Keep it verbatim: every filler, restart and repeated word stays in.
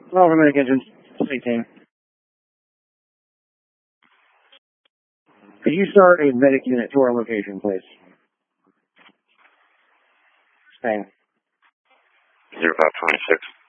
Over medic engine, eighteen. Could you start a medic unit to our location, please? Spain. Zero five twenty-six.